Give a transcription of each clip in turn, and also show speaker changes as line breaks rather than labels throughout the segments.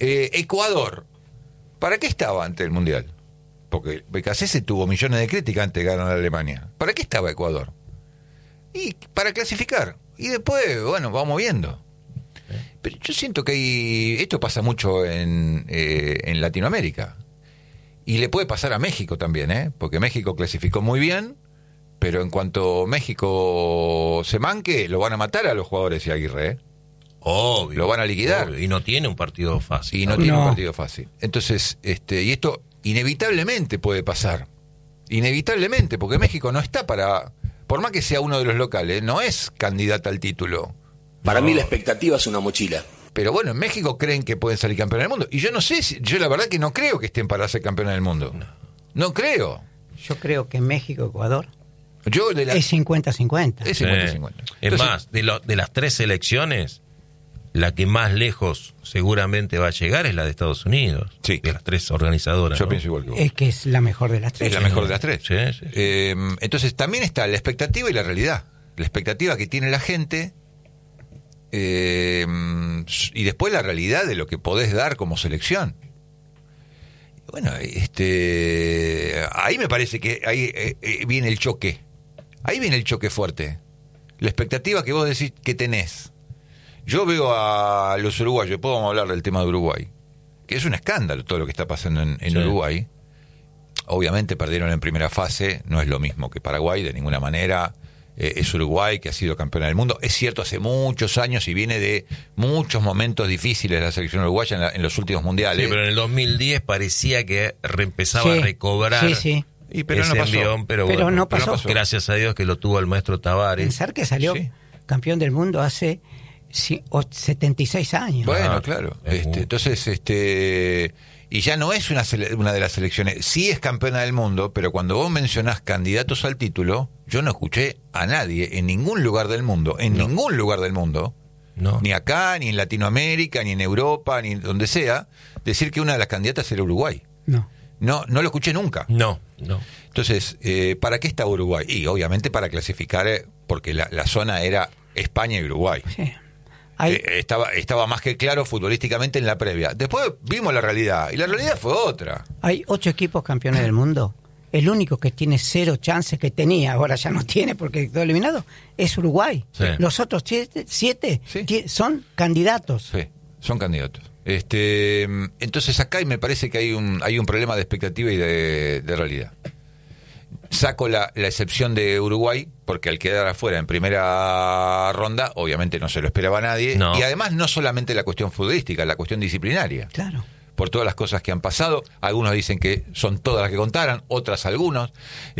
Ecuador, ¿para qué estaba antes del Mundial? Porque BKC tuvo millones de críticas antes de ganar a Alemania. ¿Para qué estaba Ecuador? Y para clasificar. Y después, bueno, vamos viendo. Pero yo siento que esto pasa mucho en Latinoamérica. Y le puede pasar a México también, porque México clasificó muy bien, pero en cuanto México se manque, lo van a matar a los jugadores de Aguirre,
Obvio.
Lo van a liquidar.
Obvio. Y no tiene un partido fácil.
Tiene un partido fácil. Entonces, y esto inevitablemente puede pasar. Inevitablemente, porque México no está para... Por más que sea uno de los locales, no es candidata al título.
Para mí la expectativa es una mochila.
Pero bueno, en México creen que pueden salir campeones del mundo. Y yo no sé, yo la verdad que no creo que estén para ser campeones del mundo. No creo.
Yo creo que México, Ecuador, es 50-50.
Es 50-50.
Es más, de las tres selecciones, la que más lejos seguramente va a llegar es la de Estados Unidos.
Sí.
De las tres organizadoras.
Yo pienso igual que vos.
Es que es la mejor de las tres.
Es la mejor de las tres.
Sí.
Entonces también está la expectativa y la realidad. La expectativa que tiene la gente... y después la realidad de lo que podés dar como selección. Bueno, ahí me parece que ahí viene el choque. Ahí viene el choque fuerte. La expectativa que vos decís que tenés. Yo veo a los uruguayos, podemos hablar del tema de Uruguay, que es un escándalo todo lo que está pasando en Uruguay. Obviamente perdieron en primera fase, no es lo mismo que Paraguay de ninguna manera. Es Uruguay, que ha sido campeona del mundo. Es cierto, hace muchos años y viene de muchos momentos difíciles la selección uruguaya en los últimos mundiales.
Sí, pero en el 2010 parecía que empezaba a recobrar
pero
ese
no pasó.
envión, pero
bueno, no
pasó.
Gracias a Dios que lo tuvo el maestro Tavares.
Pensar que salió campeón del mundo hace 76 años.
Bueno, claro. Entonces, y ya no es una de las selecciones. Sí es campeona del mundo, pero cuando vos mencionás candidatos al título, yo no escuché a nadie en ningún lugar del mundo, ningún lugar del mundo, ni acá, ni en Latinoamérica, ni en Europa, ni donde sea, decir que una de las candidatas era Uruguay. No lo escuché nunca.
No.
Entonces, ¿para qué está Uruguay? Y obviamente para clasificar, porque la zona era España y Uruguay.
Sí.
Estaba más que claro futbolísticamente en la previa. Después vimos la realidad, y la realidad fue otra.
Hay 8 equipos campeones del mundo. El único que tiene 0 chances que tenía, ahora ya no tiene porque quedó eliminado, es Uruguay.
Sí.
Los otros 7 son candidatos.
Sí, son candidatos. Entonces acá me parece que hay un problema de expectativa y de realidad. Saco la excepción de Uruguay, porque al quedar afuera en primera ronda, obviamente no se lo esperaba nadie.
No.
Y además no solamente la cuestión futbolística, la cuestión disciplinaria.
Claro.
Por todas las cosas que han pasado. Algunos dicen que son todas las que contaran, otras algunos.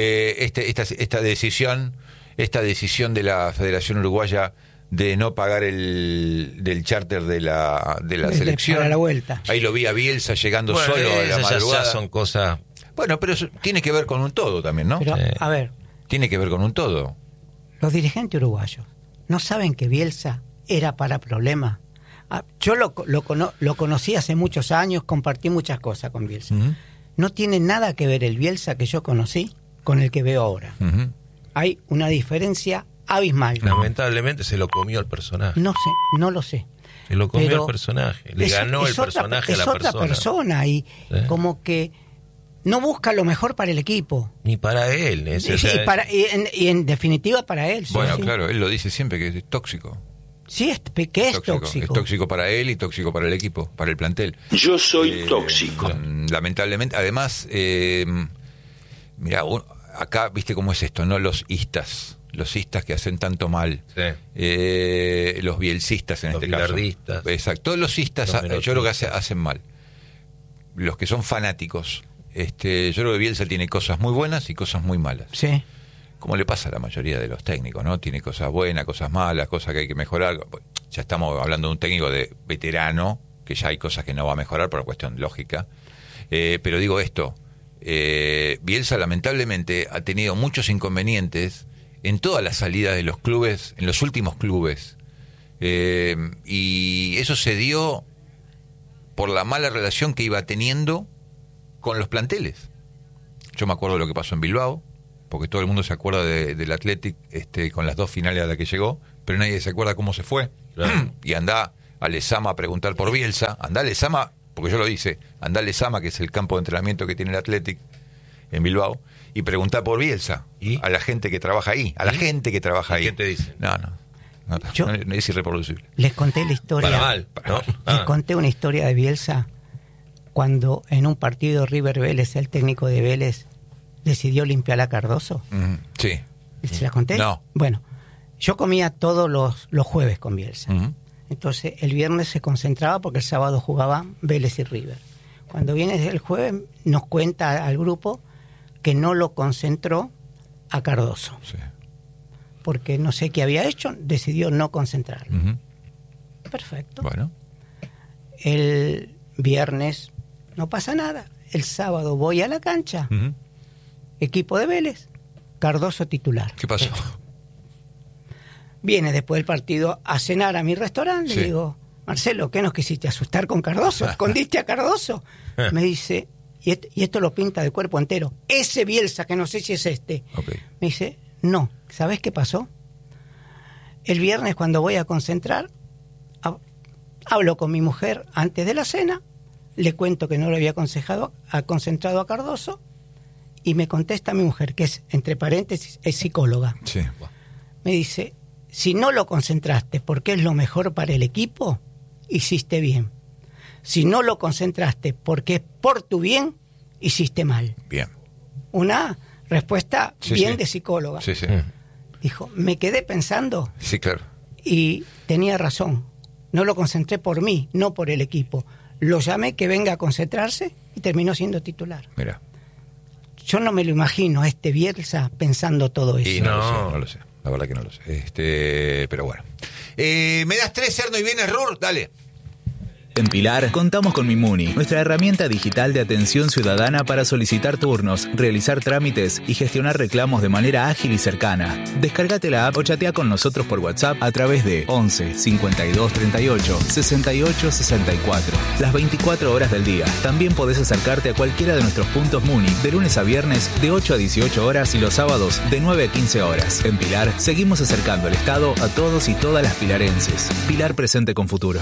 Esta decisión de la Federación Uruguaya de no pagar del charter de la selección.
Para la vuelta.
Ahí lo vi a Bielsa llegando solo a la madrugada.
Ya son cosas...
Bueno, pero eso tiene que ver con un todo también, ¿no?
Pero, a ver,
tiene que ver con un todo.
Los dirigentes uruguayos no saben que Bielsa era para problemas. Yo lo conocí hace muchos años, compartí muchas cosas con Bielsa. Uh-huh. No tiene nada que ver el Bielsa que yo conocí con el que veo ahora. Uh-huh. Hay una diferencia abismal.
Lamentablemente se lo comió el personaje.
No sé, no lo sé.
Se lo comió el personaje. Le ganó el personaje a la persona.
Es otra persona y como que no busca lo mejor para el equipo.
Ni para él.
Y en definitiva para él.
Bueno, sí. Claro, él lo dice siempre que es tóxico.
Sí, es tóxico.
Es tóxico para él y tóxico para el equipo, para el plantel.
Yo soy tóxico.
Lamentablemente, además, mira, acá viste cómo es esto, ¿no? Los istas que hacen tanto mal, los bielcistas en este caso. Exacto, todos los istas yo creo que hacen mal. Los que son fanáticos. Yo creo que Bielsa tiene cosas muy buenas y cosas muy malas.
Sí.
Como le pasa a la mayoría de los técnicos, ¿no? Tiene cosas buenas, cosas malas, cosas que hay que mejorar. Ya estamos hablando de un técnico de veterano, que ya hay cosas que no va a mejorar por cuestión lógica. Pero digo esto, Bielsa lamentablemente ha tenido muchos inconvenientes en todas las salidas de los clubes, en los últimos clubes. Y eso se dio por la mala relación que iba teniendo con los planteles. Yo me acuerdo de lo que pasó en Bilbao, porque todo el mundo se acuerda del Athletic con las 2 finales a las que llegó, pero nadie se acuerda cómo se fue. Claro. Y anda a Lezama a preguntar por Bielsa, anda a Lezama porque yo lo hice, andá al Lezama, que es el campo de entrenamiento que tiene el Athletic en Bilbao, y preguntá por Bielsa,
¿Y?
a la gente que trabaja ahí, a la gente que trabaja ahí.
¿Qué te dicen?
No, es irreproducible.
Les conté la historia.
Para mal, ¿no?
Les conté una historia de Bielsa cuando en un partido River Vélez, el técnico de Vélez, decidió limpiar a Cardoso.
Sí.
¿Se la conté?
No.
Bueno, yo comía todos los jueves con Bielsa. Entonces el viernes se concentraba porque el sábado jugaban Vélez y River. Cuando viene el jueves nos cuenta al grupo que no lo concentró a Cardoso.
Sí.
Porque no sé qué había hecho, decidió no concentrarlo. Perfecto.
Bueno.
El viernes no pasa nada. El sábado voy a la cancha. Equipo de Vélez. Cardoso titular.
¿Qué pasó?
Viene después del partido a cenar a mi restaurante.
Sí.
Le digo, Marcelo, ¿qué nos quisiste asustar con Cardoso? ¿Escondiste a Cardoso? Me dice, y esto lo pinta de cuerpo entero. Ese Bielsa, que no sé si es este.
Okay.
Me dice, no. ¿Sabés qué pasó? El viernes cuando voy a concentrar, hablo con mi mujer antes de la cena, le cuento que no lo había concentrado a Cardoso, y me contesta mi mujer, que es, entre paréntesis, es psicóloga.
Sí.
Me dice, si no lo concentraste porque es lo mejor para el equipo, hiciste bien. Si no lo concentraste porque es por tu bien, hiciste mal.
Bien.
Una respuesta
Sí,
bien
sí.
de psicóloga.
Sí, sí.
Dijo, me quedé pensando
Sí, claro.
y tenía razón. No lo concentré por mí, no por el equipo. Lo llamé que venga a concentrarse y terminó siendo titular.
Mira.
Yo no me lo imagino a este Bielsa pensando todo eso.
Y no lo sé. La verdad que no lo sé. Pero bueno. ¿Me das 3, Cerno, y vienes Rur? Dale.
En Pilar contamos con Mimuni, nuestra herramienta digital de atención ciudadana para solicitar turnos, realizar trámites y gestionar reclamos de manera ágil y cercana. Descárgate la app o chatea con nosotros por WhatsApp a través de 11 52 38 68 64. Las 24 horas del día. También podés acercarte a cualquiera de nuestros puntos Muni de lunes a viernes de 8 a 18 horas y los sábados de 9 a 15 horas. En Pilar seguimos acercando el Estado a todos y todas las pilarenses. Pilar presente con futuro.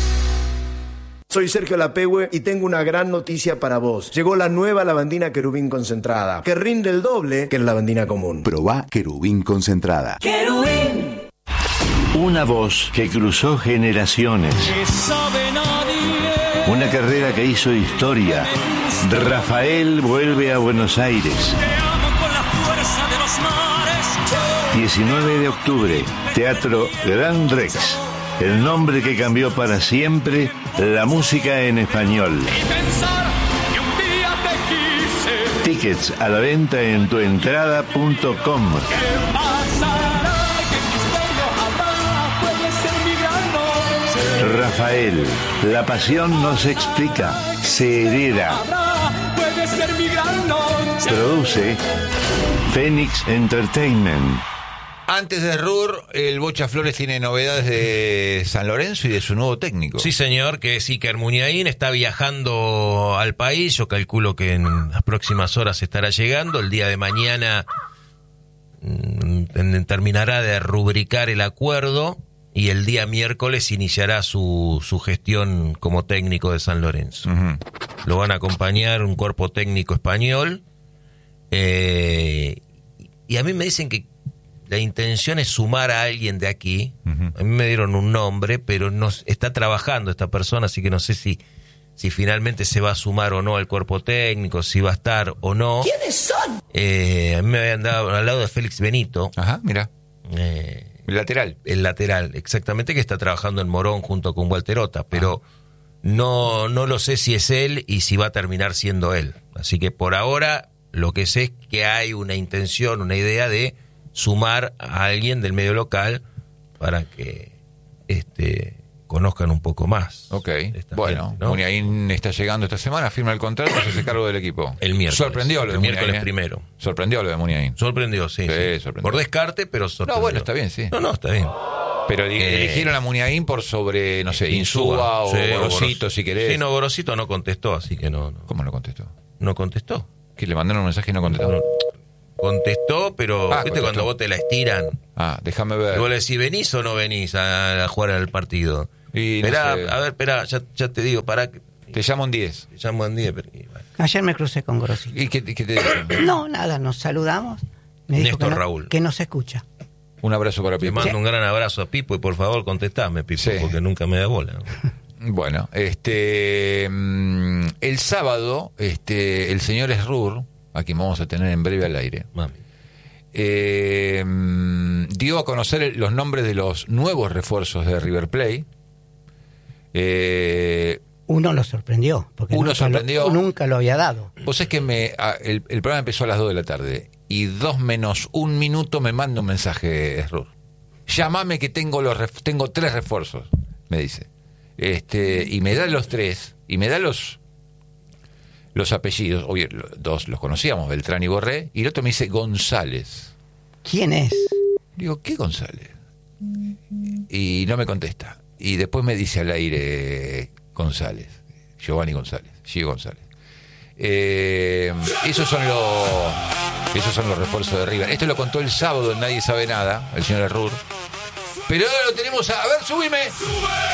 Soy Sergio Lapehue y tengo una gran noticia para vos. Llegó la nueva lavandina Querubín concentrada, que rinde el doble que la lavandina común.
Probá Querubín concentrada.
¡Querubín!
Una voz que cruzó generaciones. Una carrera que hizo historia. Rafael vuelve a Buenos Aires. 19 de octubre, Teatro Gran Rex. El nombre que cambió para siempre la música en español. Tickets a la venta en tuentrada.com. Rafael, la pasión no se explica, se hereda. Produce Phoenix Entertainment.
Antes de Rur, el Bocha Flores tiene novedades de San Lorenzo y de su nuevo técnico.
Sí, señor, que es Iker Muniain, está viajando al país. Yo calculo que en las próximas horas estará llegando. El día de mañana terminará de rubricar el acuerdo y el día miércoles iniciará su gestión como técnico de San Lorenzo. Lo van a acompañar un cuerpo técnico español. Y a mí me dicen que la intención es sumar a alguien de aquí. A mí me dieron un nombre, pero no está trabajando esta persona, así que no sé si finalmente se va a sumar o no al cuerpo técnico, si va a estar o no.
¿Quiénes son?
A mí me habían dado al lado de Félix Benito.
Ajá, mira. El lateral.
El lateral, exactamente, que está trabajando en Morón junto con Walter Ota, pero no lo sé si es él y si va a terminar siendo él. Así que por ahora lo que sé es que hay una intención, una idea de sumar a alguien del medio local para que conozcan un poco más.
Ok, bueno,
gente, ¿no?
Muniain está llegando esta semana, firma el contrato y se hace cargo del equipo.
El miércoles.
Sorprendió lo de
el
Muniain.
miércoles primero.
Sorprendió lo de Muniain.
Sorprendió, sí.
Sorprendió.
Por descarte, pero sorprendió.
No, bueno, está bien, sí.
No, está bien.
Pero eligieron a Muniain por sobre, no sé, Insúa o
sí,
Gorosito, si querés.
Sí, no, Gorosito no contestó, así que no.
¿Cómo no contestó?
No contestó.
Que le mandaron un mensaje y no contestó.
Contestó, pero ¿viste
contestó.
cuando vos te la estiran?
Déjame
Y
ver.
vos le decís, ¿venís o no venís a jugar al partido?
Y no
Esperá,
sé.
a ver, esperá, ya te digo, pará.
Te llamo en 10.
Te llamo en 10, pero... bueno.
Ayer me crucé con Grossi.
¿Y qué te dicen?
No, nada, nos saludamos. Me dijo
Néstor
que
Raúl.
que no se escucha.
Un abrazo para
Le
Pipo.
mando un gran abrazo a Pipo y por favor contestame, Pipo,
Sí.
porque nunca me da bola.
Bueno, el sábado, el señor Srur, a quien vamos a tener en breve al aire,
Mami.
dio a conocer los nombres de los nuevos refuerzos de River Plate.
Uno lo sorprendió, porque nunca lo había dado.
Vos es que el programa empezó a las 2 de la tarde y 2 menos 1 minuto me manda un mensaje, Srur. Llámame que tengo 3 refuerzos, me dice. Y me da los 3, y me da los apellidos. Obvio, 2 los conocíamos, Beltrán y Borré, y el otro me dice González.
¿Quién es?
Digo, ¿qué González? Y no me contesta. Y después me dice al aire González, Giovanni González, Gio González. Esos son los refuerzos de River. Esto lo contó el sábado en Nadie Sabe Nada, el señor Srur. Pero ahora lo tenemos a ver, subime.